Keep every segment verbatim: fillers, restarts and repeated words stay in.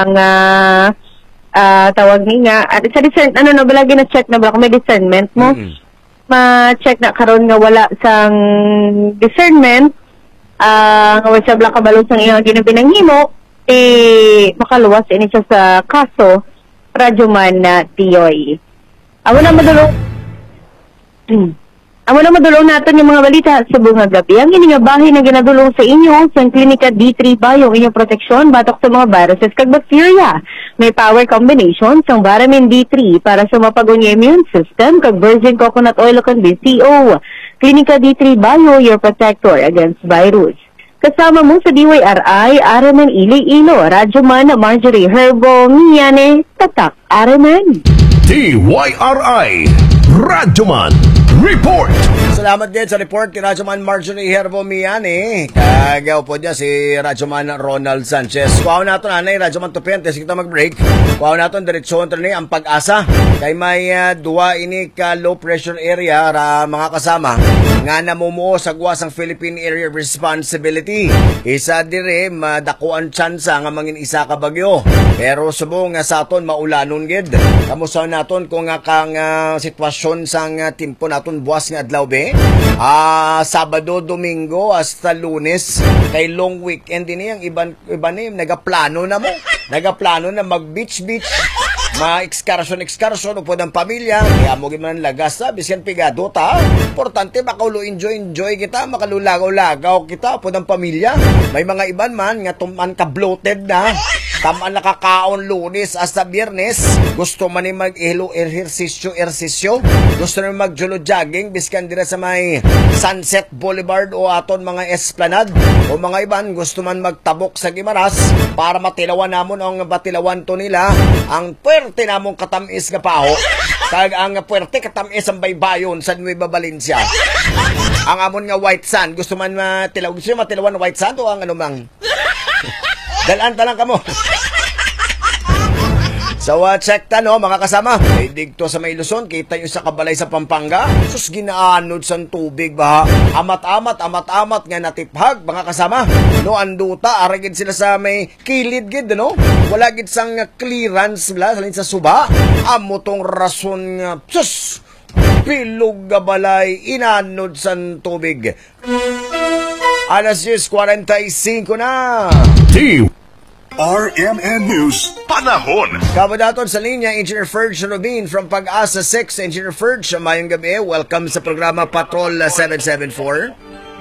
uh, uh, tawag ni nga, at sa discern, ano na, balagi na check na ba kung may discernment mo, Mm-hmm. ma-check na karon nga wala sang discernment, ah, nga wala siya blang kabalo sang iyang ginabinanghimo, eh, makaluwas ini siya sa kaso, radyo man na tiyoy. Amo na madulong, amo na madulong natin yung mga balita sa bunga gabi. Ang ini nga bahin na ginadulong sa inyo sa Klinika D three ba yung inyong proteksyon batok sa mga viruses kag bacteria. May power combination sang vitamin D three para sa mapag-on yung immune system kag virgin coconut oil kag B C O. Klinika D three Bio, your protector against virus. Kasama mo sa D Y R I, Araman Iloilo, Radyo Man, Marjorie Herbo, Miyane, Tatak, Araman. D Y R I, Radyo Man Report. Salamat din sa report ni Radyoman Marjorie Herbo Miyane. Kagaw po dyan si Radyoman Ronald Sanchez. Kuhaw natin anay, Radyoman Tupentes, kita mag-break. Kuhaw natin, diretsyon ito ang pag-asa. Kay may uh, duwa ini ka low pressure area ra mga kasama nga namumuo sa guwas ang Philippine Area Responsibility. Isa dire madakuan tsansa nga mangin isa ka bagyo. Pero subong nga sa aton maulanon gid. Kamusta naton kung nga kang uh, sitwasyon sang uh, timpo naton buwas nga adlaw be? Ah, Sabado, Domingo hasta Lunes kay long weekend din ang iban iban ni nagaplano na mo. Nagaplano na mag beach beach. Ma-excursion, excursion, upod ang pamilya, kaya mo giman lagas na, bisyan pigado ta. Importante, makaulo enjoy, enjoy kita, makalulagaw-lagaw kita, upod ang pamilya. May mga iban man, nga tuman ka-bloated na, tamaan nakakaon Lunes hasta Biyernes, gusto man ni mag-ilo, ehersisyo, ehersisyo, gusto na mag-julo jogging, biskan dira sa may Sunset Boulevard o aton mga esplanade, o mga iban, gusto man magtabok sa Gimaras, para matilawan namon ang batilawan to nila, ang puwerte namong katamis nga paho, kag ang puwerte katamis ang baybayon sa Nueva Valencia. Ang amon nga white sand, gusto man matilaw, gusto man matilawan white sand o ang anumang dalaan talang kamo. So, uh, check ta, no, mga kasama. May digto sa may Luzon, kita yung sa kabalay sa Pampanga. Sus, ginaanod sa tubig ba? Amat-amat, amat-amat nga natiphag, mga kasama. No, anduta, aragid sila sa may kilid gid, no? Wala gid sang clearance, bla, salin sa suba. Amo tong rason nga, sus, pilog gabalay, inanod sa tubig. Alas diyes forty-five na. D R M N News Panahon. Kabadaton sa linya, Engineer Ferg Robin from Pag-asa six. Engineer Ferg, mayong gabi. Welcome sa programa Patrol seven seven four.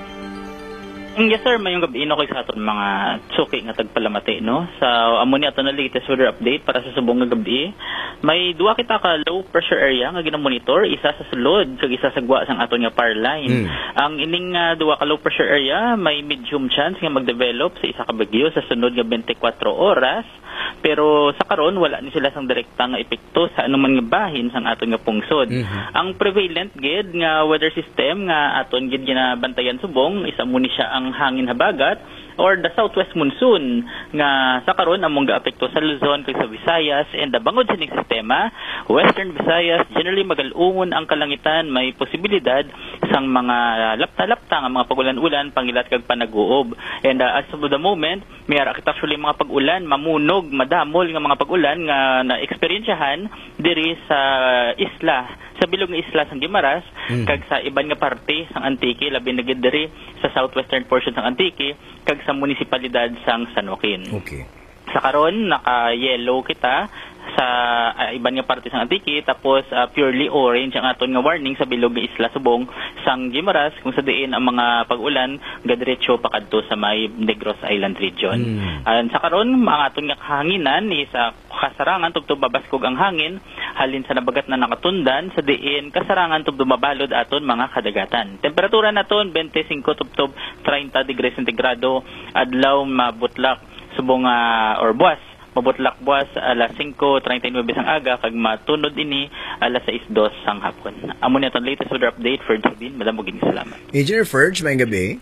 Yes sir, mayong gabi ino ko sa aton mga suki nga tagpalamati, no? Sa amo ni ato na latest weather update para sa subong nga gabi. May duwa kita ka low pressure area nga ginamonitor, isa sa sulod kag isa sa gwa sang aton nga power line. Mm. Ang ining uh, duwa ka low pressure area may medium chance nga magdevelop sa isa ka bagyo sa sunod nga twenty-four oras. Pero sa karon wala ni sila sang direkta nga epekto sa anuman nga bahin sang aton nga pungsod. Mm-hmm. Ang prevalent gid nga weather system nga aton gid ginabantayan subong isa mo ni siya ang hangin habagat or the southwest monsoon nga sa karon among gaapekto sa Luzon kag sa Visayas and the bangod sining sistema Western Visayas generally magalungon ang kalangitan, may posibilidad sang mga lapta-lapta nga mga pagulan-ulan pangilat kag panag-uob. And uh, as of the moment may ara kita actually mga pag-ulan mamunog madamol nga mga pag-ulan nga na-eksperyensyahan diri sa isla sa bilog nga isla sang Gimaras mm. kag sa iban nga parte sang Antique labi na gid diri sa southwestern portion sang Antique kag sa munisipalidad sang San Joaquin. Okay. Sa karon naka-yellow kita sa uh, iban nga parte sang Antique tapos uh, purely orange ang aton nga warning sa bilog nga isla subong sang Gimaras kung sa diin ang mga pag-ulan gadiretso pakadto sa may Negros Island region. Mm. Uh, sa karon ang aton nga kahanginan is uh, kasarangan tubtob babaskog ang hangin halin sa nabagat na nakatundan sa diin kasarangan tubtob mabalod aton mga kadagatan. Temperatura naton twenty-five tubtob thirty degrees centigrado adlaw mabutlak subong uh, or buwas mabutlak buwas alas cinco thirty-nine sang aga kag matunod ini alas six dos sang hapon. Amo ni atong latest weather update for Jubin. Madam gini salamat. Engineer Ferg, may gabi.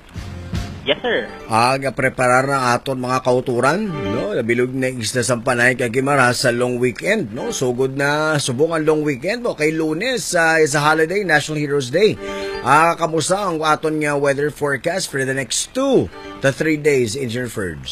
Yes sir. Aga preparar na aton mga kauturan, no? Nabilog na isla sa panay kay Gimaras sa long weekend, no? Sugod na subong ang long weekend mo kay Lunes uh, is a holiday, National Heroes Day. Ah, uh, kamusta ang aton nga weather forecast for the next two to three days, Engineer Ferg?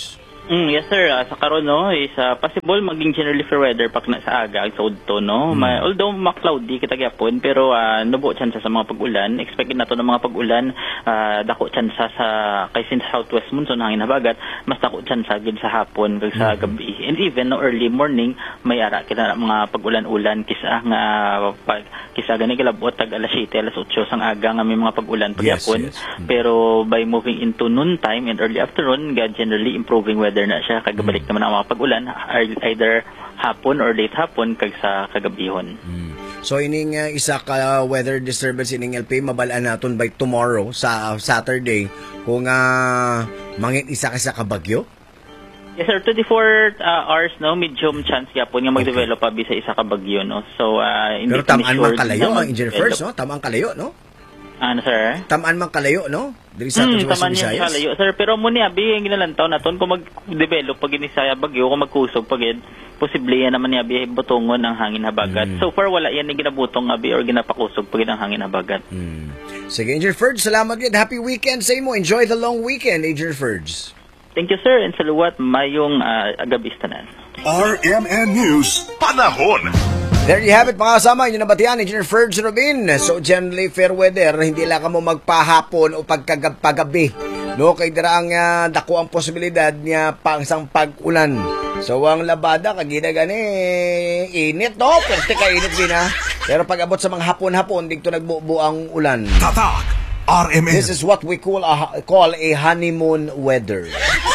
Mm, yes sir, uh, sa karon no is uh, possible maging generally fair weather pak na sa aga ag sa udto no. Mm. Ma, although ma-cloudy kita gyapon pero uh, nubo tsansa sa mga pag-ulan. Expected nato ng mga pag-ulan uh, dako tsansa sa kay since southwest monsoon hangin habagat mas dako tsansa gid sa hapon kag sa Mm. gabi. And even no early morning may ara kita mga pag-ulan-ulan kisa nga pag kisa gani kilabot tag alas siyete alas otso sang aga nga may mga pag-ulan pagyapon. Yes, yes. Mm. Pero by moving into noon time and early afternoon, ga generally improving weather na siya kagabalik Mm. naman ang mga pag-ulan either hapon or late hapon kag sa kagabihon. Mm. So ining uh, isa ka weather disturbance ining L P mabalaan naton by tomorrow sa uh, Saturday kung uh, mangit isa ka sa kabagyo. Yes sir, twenty-four uh, hours no medium chance yapon nga mag-develop pa bisa isa ka bagyo no. So uh, hindi Pero tamaan man sure kalayo na ang engineer first no, tamaan kalayo no. Ano sir? Tamaan man kalayo no. Diri sa Hmm, aton taman West niya Visayas. sa layo. Sir, pero muna abi ang ginalantaw naton kung mag-develop pag inisaya bagyo kung magkusog pagid posible yan naman niya abi butongon ang hangin habagat. Mm. So far wala yan ni ginabutong abi or ginapakusog pagid ang hangin habagat. Mm. Sige, Engineer Ferds, salamat gid. Happy weekend sa imo. Enjoy the long weekend, Engineer Ferds. Thank you sir and saluwat mayong uh, agabistanan. R M N News Panahon. There you have it mga kasama, yun nabatian, Engineer Ferds Robin. So generally fair weather, hindi lang ka mo magpahapon o pagkagabi. No, kay dira ang uh, dako ang posibilidad niya pang sang pag-ulan. So ang labada kagina gani init no, perte ka init gina. Pero pag abot sa mga hapon-hapon dito nagbubu ang ulan. Tatak R M N. This is what we call a, call a honeymoon weather.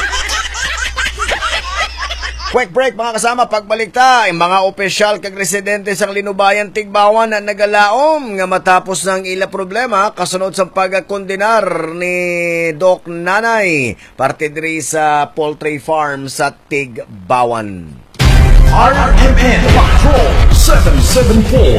Quick break mga kasama, pagbalik ta, ang mga opisyal kag residente sang Linubayan Tigbawan na nagalaom nga matapos ng ila problema kasunod sa pagkondenar ni Doc Nanay parte diri sa poultry farm sa Tigbawan. R M N Patrol seven seven four.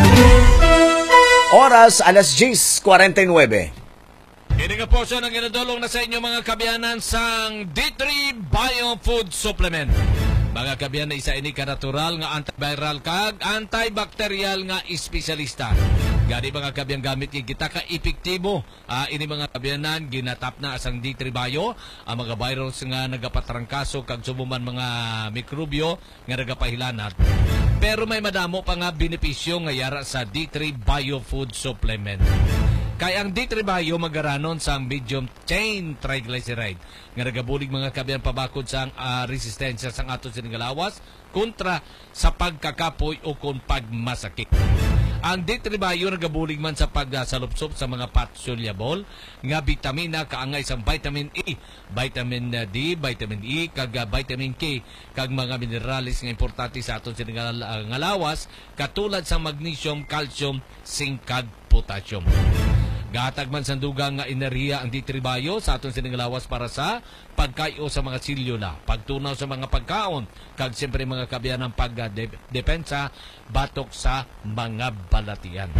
Oras alas diyes kuwarenta-nuwebe. Ini nga po siya ng ginadulong na sa inyo mga kabiyanan sang D three Bio Food Supplement. Mga kabiyanan, isa ini ka natural nga antiviral kag antibacterial nga espesyalista. Gani mga kabiyan gamit ni kita ka epektibo. Uh, ini mga kabiyanan ginatap na asang D three Bio ang mga virus nga nagapatrangkaso kag sumuman mga mikrobyo nga nagapahilanat. Pero may madamo pa nga benepisyo nga yara sa D three Bio Food Supplement. Kaya ang D three Bio magaranon sa medium chain triglyceride nga nagabulig mga kabiyan pabakod sa uh, resistensya sa aton siningalawas kontra sa pagkakapoy o kung pagmasakit. Ang D three Bio nagabulig man sa pagsalupsop sa mga fat soluble nga bitamina kaangay sa vitamin E, vitamin D, vitamin E, kag vitamin K, kag mga minerales nga importante sa aton siningalawas katulad sa magnesium, calcium, zinc, kag potassium. Gatag man sandugang nga enerhiya ang D three Bio sa aton siningalawas para sa pagkayo sa mga selula, pagtunaw sa mga pagkaon, kag siyempre mga kabiyan ng pagdepensa batok sa mga balatian.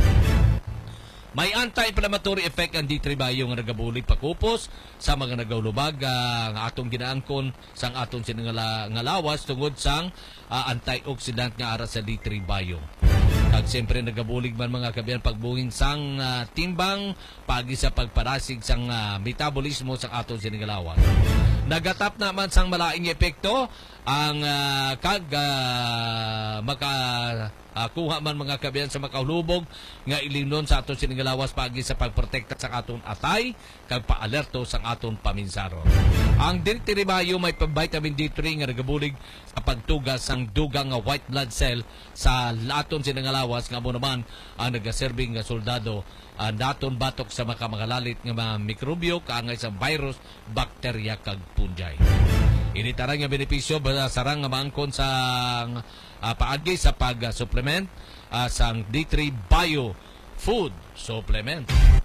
May anti-inflammatory effect ang D three Bio nga nagabulig pakupos sa mga nagawlubag uh, nga atong ginaangkon sang aton siningalawas tungod sang uh, antioxidant nga ara sa D three Bio. Kag siyempre nagabulig man mga kabiyan pagbungin sang uh, timbang pagi sa pagparasig sang uh, metabolismo sang aton siningalawas. Nagatap naman sang malaing epekto ang uh, kag uh, maka uh, kuha man mga kabiyan sa makaulubog nga ilinon sa aton siningalawas pagi sa pagprotekta sa aton atay kag paalerto sa aton paminsaro. Ang D three Bio may vitamin D three nga nagabulig sa pagtugas sang dugang nga white blood cell sa aton siningalawas nga mo naman ang nagaserbing nga soldado uh, daton batok sa makamagalalit nga mga mikrobyo kaangay sa virus, bakterya kag fungi. Ini tarang nga benepisyo sarang nga maangkon sa uh, paagi sa pag-supplement uh, sang D three Bio Food Supplement.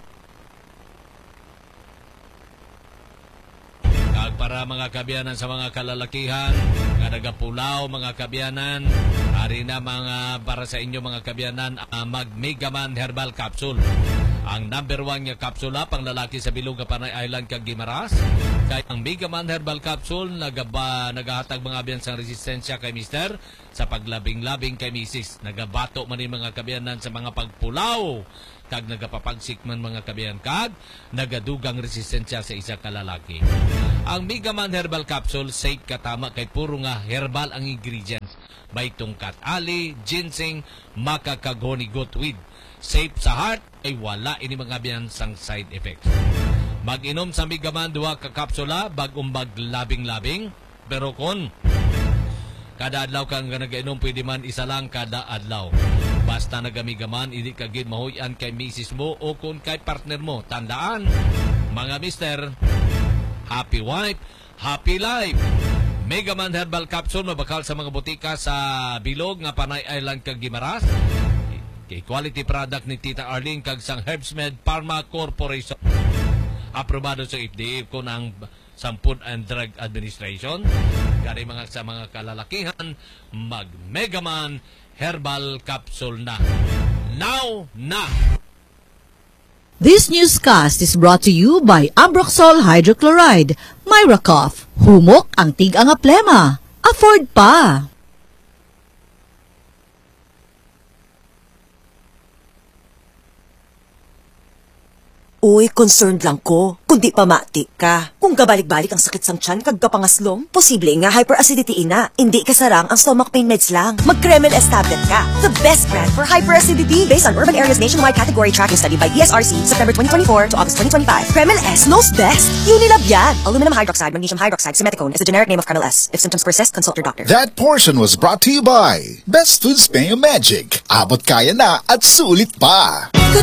Kag para mga kabiyanan sa mga kalalakihan nga nagapulaw mga kabiyanan, ari na mga para sa inyo mga kabiyanan uh, mag Megaman Herbal Capsule. Ang number one nga kapsula pang lalaki sa bilog nga Panay Island kag Guimaras. Kay ang Megaman Herbal Capsule nagaba nagahatag mga kabiyan sang resistensya kay mister sa paglabing-labing kay misis. Nagabato man ni mga kabiyanan sa mga pagpulaw kag nagapapagsik man mga kabiyan kag nagadugang resistensya sa isa ka lalaki. Ang Megaman Herbal Capsule safe katama kay puro nga herbal ang ingredients. May tungkat ali, ginseng, makakagoni goatweed. Safe sa heart ay wala ini mga biyansang side effects. Mag-inom sa Megaman duha ka kapsula bag-ong maglabing-labing. Pero kung kada adlaw kang nag-inom, pwede man isa lang kada adlaw. Basta nagamigaman, hindi ka gid mahuyan kay misis mo o kung kay partner mo. Tandaan, mga mister, happy wife, happy life. Megaman Herbal Capsule mabakal sa mga butika sa Bilog nga Panay Island kag Gimaras. Kay quality product ni Tita Arlene kag sang Herbsmed Pharma Corporation. Aprobado sa F D A ko ng sa Food and Drug Administration. Gari mga sa mga kalalakihan, mag Megaman Herbal Capsule na. Now na! This newscast is brought to you by Ambroxol Hydrochloride, Myracough, humok ang tig-ang aplema. Afford pa! Uy, concerned lang ko. Kundi pamati ka. Kung kabalik-balik ang sakit sang tiyan kag kapangaslong, posible nga hyperacidity ina. Hindi kasarang ang stomach pain meds lang. Mag-Kremel S tablet ka. The best brand for hyperacidity based on Urban Areas Nationwide Category Tracking Study by E S R C, September twenty twenty-four to August twenty twenty-five. Kremel S knows best. Unilab yan. Aluminum hydroxide, magnesium hydroxide, simeticone is the generic name of Kremel S. If symptoms persist, consult your doctor. That portion was brought to you by Best Foods Payo Magic. Abot kaya na at sulit pa.